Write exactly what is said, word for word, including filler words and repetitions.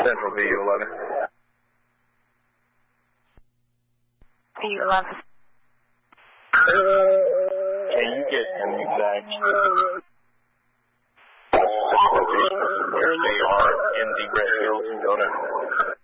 Central V U eleven. V U eleven. Can you get an exact location where they are in the red hills and go to